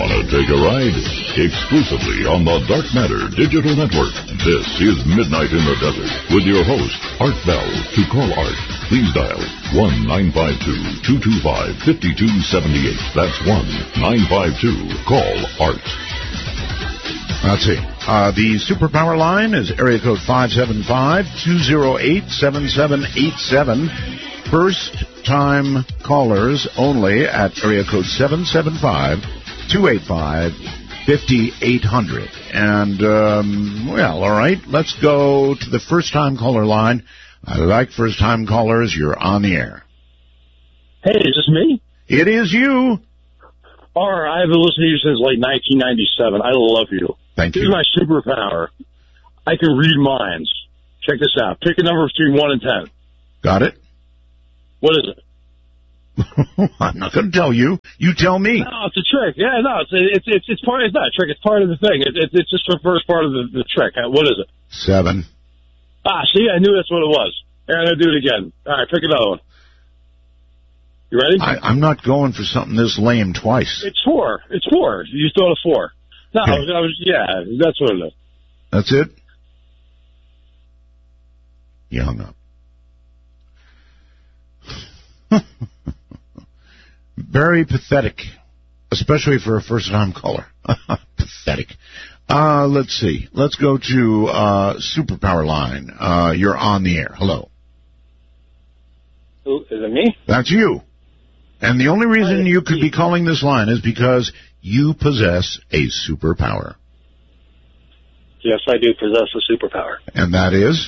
Wanna take a ride? Exclusively on the Dark Matter Digital Network. This is Midnight in the Desert with your host, Art Bell. To call Art, please dial 1-952-225-5278. That's 1-952-CALL ART. Let's see. The superpower line is area code 575-208-7787. First-time callers only at area code 775-285-5800. And, well, all right, let's go to the first-time caller line. I like first-time callers. You're on the air. Hey, is this me? It is you. All right, I've been listening to you since like 1997. I love you. Thank you. This is my superpower. I can read minds. Check this out. Pick a number between 1 and 10. Got it? What is it? I'm not going to tell you. You tell me. No, it's a trick. Yeah, no, it's part. It's not a trick. It's part of the thing. It's just the first part of the trick. What is it? 7. See, I knew that's what it was. And I'm going to do it again. All right, pick another one. You ready? I'm not going for something this lame twice. It's 4. It's 4. You throw a 4. No, Okay. Yeah, that's what it is. That's it? You hung up. Very pathetic, especially for a first-time caller. Pathetic. Let's see. Let's go to superpower line. You're on the air. Hello. Who, is it me? That's you. And the only reason you could be calling this line is because you possess a superpower. Yes, I do possess a superpower. And that is?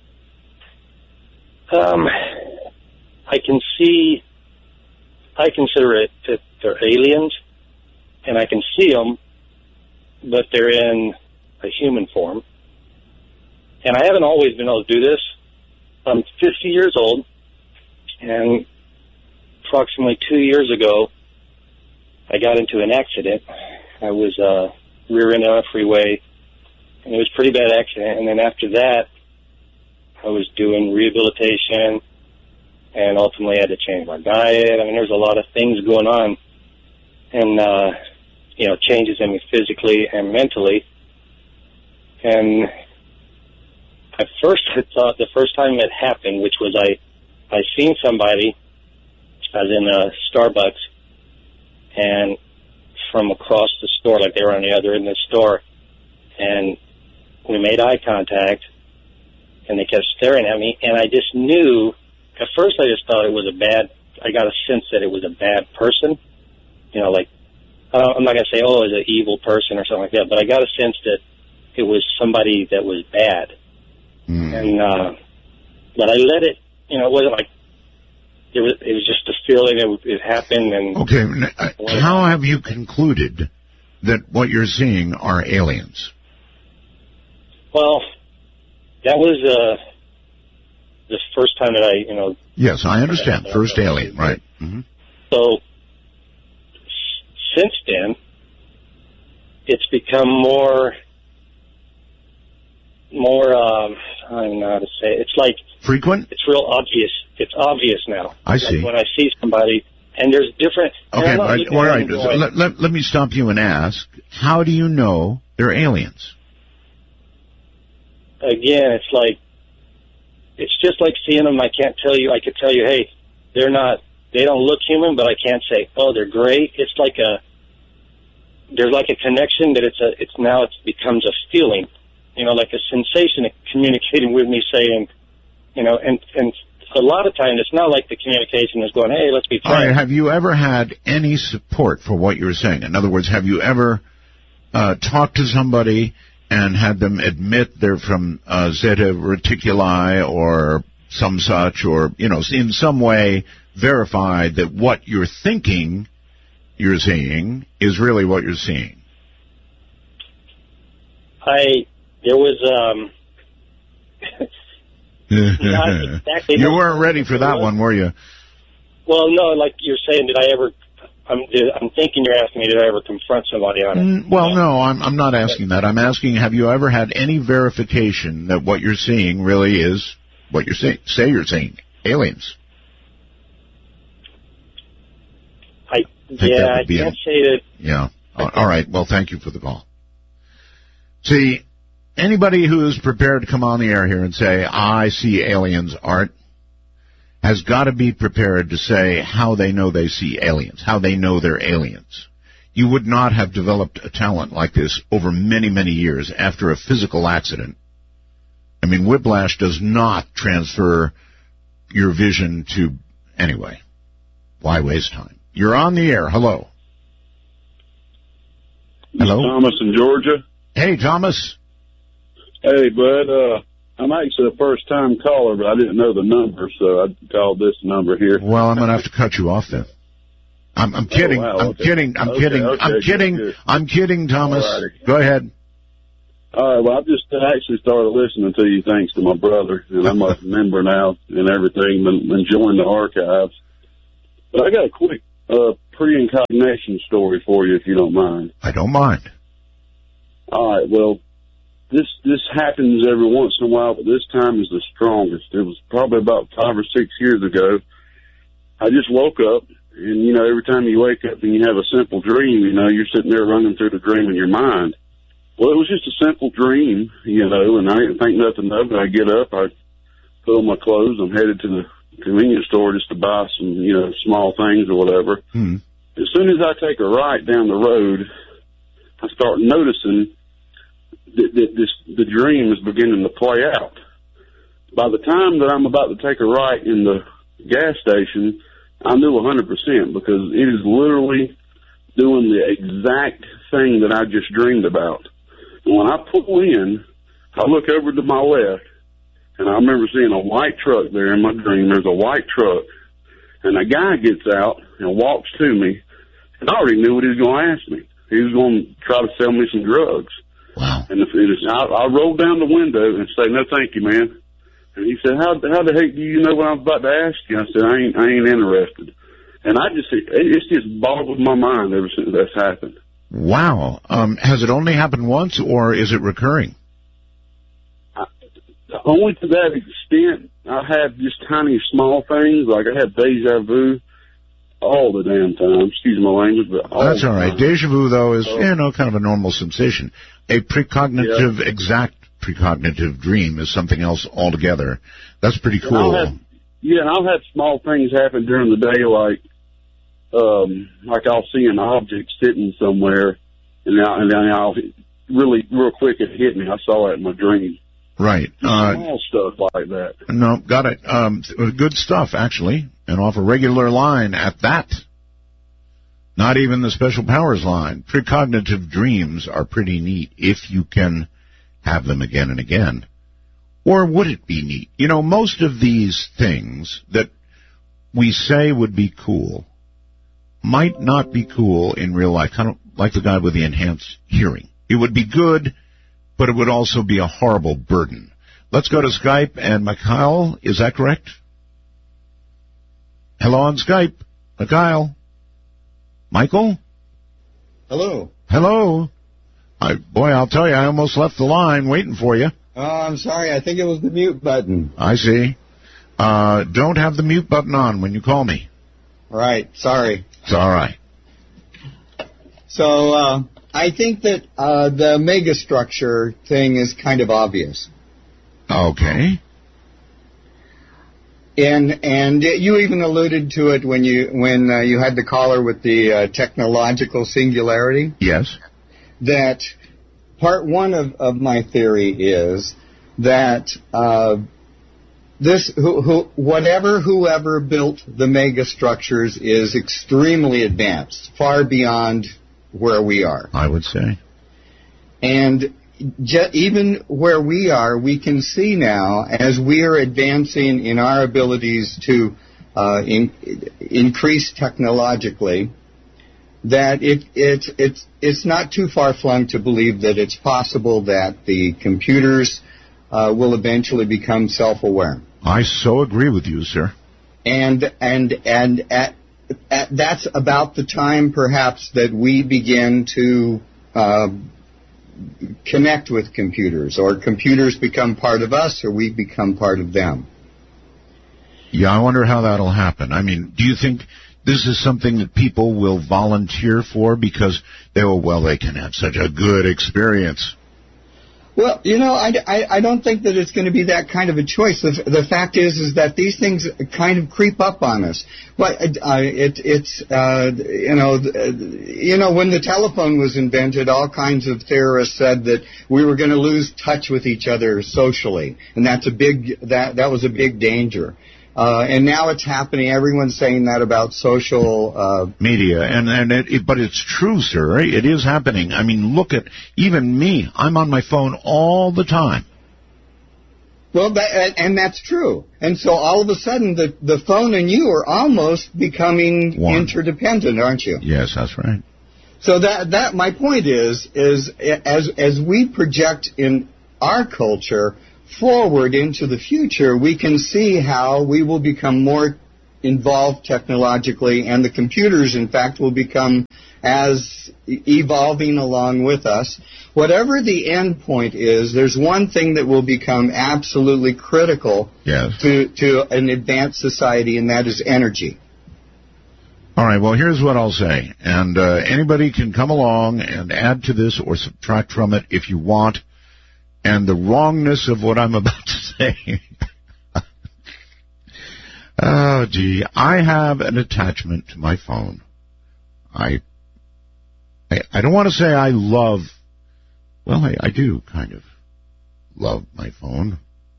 I consider it that they're aliens, and I can see them, but they're in a human form. And I haven't always been able to do this. I'm 50 years old, and approximately 2 years ago, I got into an accident. I was rear-ended on a freeway, and it was a pretty bad accident. And then after that, I was doing rehabilitation, and ultimately I had to change my diet. I mean, there's a lot of things going on, and, changes in me physically and mentally. And at first I thought the first time it happened, which was I seen somebody, I was in a Starbucks, and from across the store, like they were on the other end of the store, and we made eye contact, and they kept staring at me, and I just knew, at first I just thought it was I got a sense that it was a bad person, I'm not going to say, it was an evil person or something like that, but I got a sense that it was somebody that was bad. And, but I let it, it wasn't like, it was just a feeling, it happened, and... Okay, how have you concluded that what you're seeing are aliens? Well, that was the first time that I, Yes, I understand. First alien, right. Mm-hmm. So, since then, it's become more, I don't know how to say it. It's like... Frequent? It's real obvious. It's obvious now. I see. Like when I see somebody, and there's different... Okay, all right. Let me stop you and ask, how do you know they're aliens? Again, it's like, it's just like seeing them. I could tell you, hey, they don't look human, but I can't say, oh, they're gray. It's like there's like a connection that it becomes a feeling, like a sensation of communicating with me, saying, and a lot of times it's not like the communication is going, hey, let's be friends. All right, have you ever had any support for what you're saying? In other words, have you ever talked to somebody and had them admit they're from Zeta Reticuli or some such, or, in some way verified that what you're thinking you're seeing is really what you're seeing? There was, not exactly. You weren't ready for that one, were you? Well, no, like you're saying, I'm thinking you're asking me, did I ever confront somebody on it? Well, no, I'm not asking that. I'm asking, have you ever had any verification that what you're seeing really is what you're saying? Say you're seeing aliens. I can't say that. Yeah. All right. Well, thank you for the call. See, anybody who is prepared to come on the air here and say, I see aliens, Art, has got to be prepared to say how they know they see aliens, how they know they're aliens. You would not have developed a talent like this over many, many years after a physical accident. I mean, whiplash does not transfer your vision to... Anyway, why waste time? You're on the air. Hello. Hello? Thomas in Georgia. Hey, Thomas. Hey, bud. I'm actually a first-time caller, but I didn't know the number, so I called this number here. Well, I'm going to have to cut you off then. I'm kidding. Oh, wow, I'm okay. kidding. I'm kidding. Okay, I'm kidding. good. I'm kidding, Thomas. Alrighty. Go ahead. All right, well, I've just actually started listening to you thanks to my brother, and I'm a member now and everything, been enjoying the archives. But I got a quick pre-incarnation story for you, if you don't mind. I don't mind. All right, well, this happens every once in a while, but this time is the strongest. It was probably about 5 or 6 years ago. I just woke up, and, you know, every time you wake up and you have a simple dream, you know, you're sitting there running through the dream in your mind. Well, it was just a simple dream, you know, and I didn't think nothing of it. I get up, I put on my clothes, I'm headed to the convenience store just to buy some, you know, small things or whatever. As soon as I take a right down the road, I start noticing that the dream is beginning to play out. By the time that I'm about to take a right in the gas station, I knew 100% because it is literally doing the exact thing that I just dreamed about. And when I pull in, I look over to my left, and I remember seeing a white truck there in my dream. There's a white truck, and a guy gets out and walks to me, and I already knew what he was going to ask me. He was going to try to sell me some drugs. Wow. And I rolled down the window and say, "No, thank you, man." And he said, "How the heck do you know what I'm about to ask you?" I said, I ain't interested. And it's just boggled my mind ever since that's happened. Wow. Has it only happened once, or is it recurring? Only to that extent. I have just tiny, small things. Like I have deja vu all the damn time. Excuse my language, but all That's the all right. time. Deja vu, though, is, you know, kind of a normal sensation. A precognitive, exact precognitive dream is something else altogether. That's pretty cool. And I'll have small things happen during the day, like I'll see an object sitting somewhere, and then I'll real quick it hit me. I saw that in my dream. Right. Small stuff like that. No, got it. Good stuff, actually, and off a regular line at that. Not even the special powers line. Precognitive dreams are pretty neat if you can have them again and again. Or would it be neat? You know, most of these things that we say would be cool might not be cool in real life, kind of like the guy with the enhanced hearing. It would be good, but it would also be a horrible burden. Let's go to Skype, and Mikhail, is that correct? Hello on Skype. Mikhail? Michael? Hello. Hello. I'll tell you, I almost left the line waiting for you. Oh, I'm sorry. I think it was the mute button. I see. Don't have the mute button on when you call me. Right. Sorry. It's all right. So I think that the megastructure thing is kind of obvious. Okay. And you even alluded to it when you had the caller with the technological singularity. Yes. That part one of my theory is that whoever built the megastructures is extremely advanced, far beyond where we are. I would say. And even where we are, we can see now, as we are advancing in our abilities to increase technologically, that it's not too far-flung to believe that it's possible that the computers will eventually become self-aware. I so agree with you, sir. And that's about the time, perhaps, that we begin to connect with computers, or computers become part of us, or we become part of them. Yeah, I wonder how that'll happen. I mean, do you think this is something that people will volunteer for because they can have such a good experience? Well, I don't think that it's going to be that kind of a choice. The fact is that these things kind of creep up on us. But when the telephone was invented, all kinds of theorists said that we were going to lose touch with each other socially, and that was a big danger. And now it's happening. Everyone's saying that about social media, but it's true, sir. It is happening. I mean, look at even me. I'm on my phone all the time. Well, that's true. And so all of a sudden, the phone and you are almost becoming interdependent, aren't you? Yes, that's right. So that my point is as we project in our culture forward into the future, we can see how we will become more involved technologically, and the computers, in fact, will become as evolving along with us. Whatever the end point is, there's one thing that will become absolutely critical to an advanced society, and that is energy. All right, well, here's what I'll say, and anybody can come along and add to this or subtract from it if you want. And the wrongness of what I'm about to say. Oh, gee. I have an attachment to my phone. I don't want to say I love... Well, I do kind of love my phone.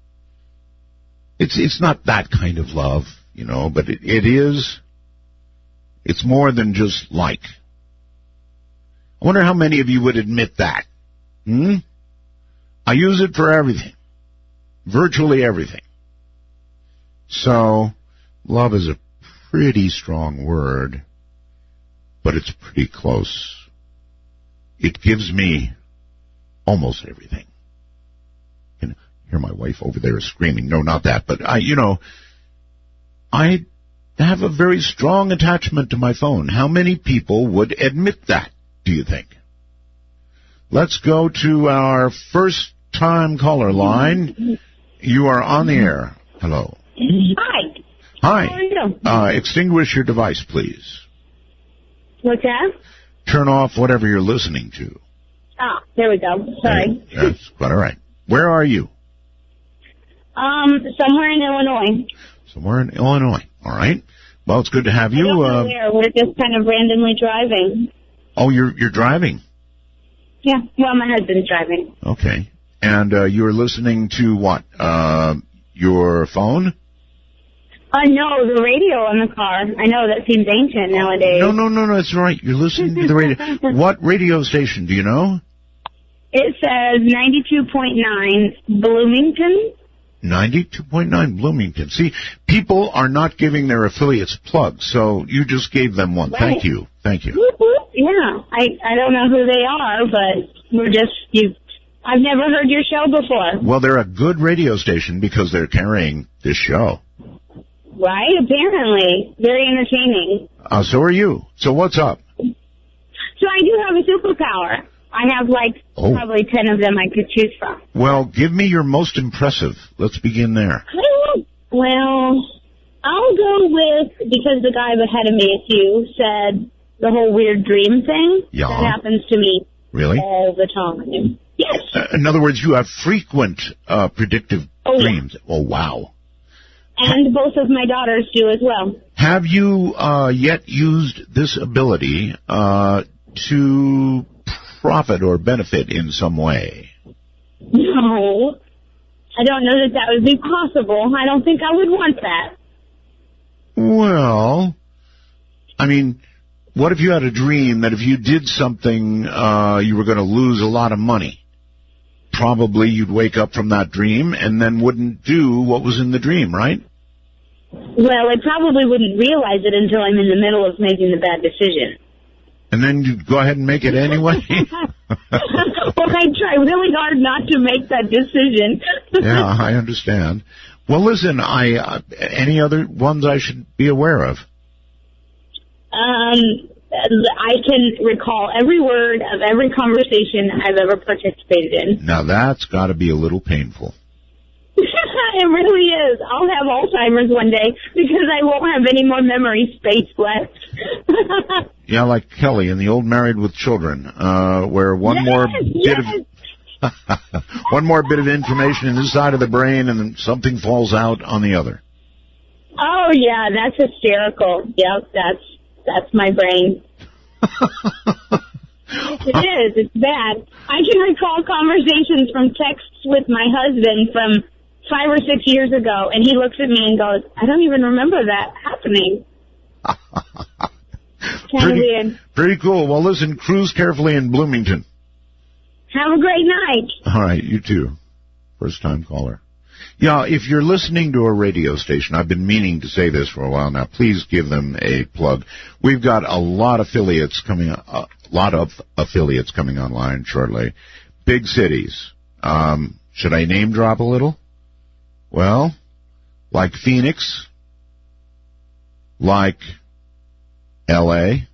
It's not that kind of love, but it is... It's more than just like. I wonder how many of you would admit that. I use it for everything. Virtually everything. So, love is a pretty strong word, but it's pretty close. It gives me almost everything. You can hear my wife over there screaming. No, not that, but I have a very strong attachment to my phone. How many people would admit that, do you think? Let's go to our first-time caller line. You are on the air. Hello. Hi. Hi. How are you? Extinguish your device, please. What's that? Turn off whatever you're listening to. Ah, there we go. Sorry. That's quite all right. Where are you? Somewhere in Illinois. Somewhere in Illinois. All right. Well, it's good to have you. I don't know where. We're just kind of randomly driving. Oh, you're driving? Yeah. Well, my husband's driving. Okay. And you're listening to what? Your phone? No, the radio on the car. I know that seems ancient nowadays. No, that's right. You're listening to the radio. What radio station, do you know? It says 92.9 Bloomington. 92.9 Bloomington. See, people are not giving their affiliates plugs, so you just gave them one. Right. Thank you. Yeah, I don't know who they are, but I've never heard your show before. Well, they're a good radio station because they're carrying this show. Right, apparently. Very entertaining. So are you. So what's up? So I do have a superpower. I have, probably 10 of them I could choose from. Well, give me your most impressive. Let's begin there. Well, I'll go with, because the guy ahead of me, you said the whole weird dream thing. Yeah. That happens to me. Really? All the time. Yes. In other words, you have frequent predictive dreams. Yeah. Oh, wow. And both of my daughters do as well. Have you yet used this ability to profit or benefit in some way? No. I don't know that would be possible. I don't think I would want that. Well, I mean, what if you had a dream that if you did something, you were going to lose a lot of money? Probably you'd wake up from that dream and then wouldn't do what was in the dream, right? Well, I probably wouldn't realize it until I'm in the middle of making the bad decision. And then you'd go ahead and make it anyway? Well, I try really hard not to make that decision. Yeah, I understand. Well, listen, any other ones I should be aware of? I can recall every word of every conversation I've ever participated in. Now, that's got to be a little painful. it really is. I'll have Alzheimer's one day because I won't have any more memory space left. Yeah, like Kelly in the old Married with Children, where one more bit of information in this side of the brain and then something falls out on the other. Oh, yeah, that's hysterical. Yep, that's my brain. It is. It's bad. I can recall conversations from texts with my husband from 5 or 6 years ago, and he looks at me and goes, I don't even remember that happening. Kind of weird. Pretty cool. Well, listen, cruise carefully in Bloomington. Have a great night. All right, you too. First-time caller. Yeah, if you're listening to a radio station, I've been meaning to say this for a while now, please give them a plug. We've got a lot of affiliates coming online shortly. Big cities. Should I name drop a little? Well, like Phoenix, like L.A.,